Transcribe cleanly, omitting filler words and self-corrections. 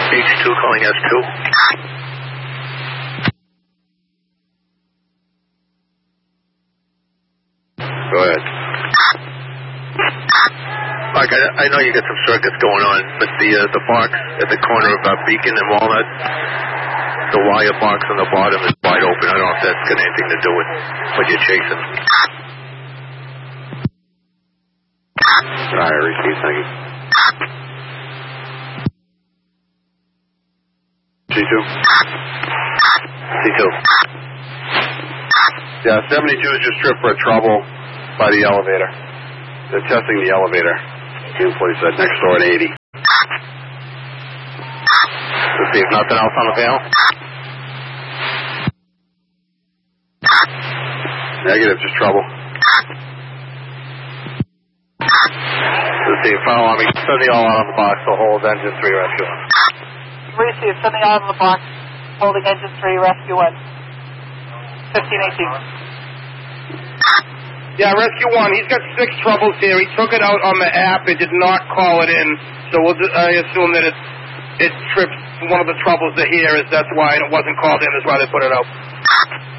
H2 calling S2. Go ahead. Mike, I know you got some circuits going on, but the box at the corner of Beacon and Walnut, the wire box on the bottom is wide open. I don't know if that's got anything to do with what you're chasing. All right, receive, thank you. C2. C2. Yeah, 72 is just stripped for trouble by the elevator. They're testing the elevator. In place at next door at 80. Let's see if nothing else on the panel. Negative, just trouble. Let's see, follow on me. Send the all out on the box, so hold engine 3 rescue 1. Receive, sending out on the box, holding engine 3, rescue 1. 1518. Yeah, rescue 1, he's got 6 troubles here. He took it out on the app and did not call it in, so I assume that it trips one of the troubles that here is that's why it wasn't called in, that's why they put it out.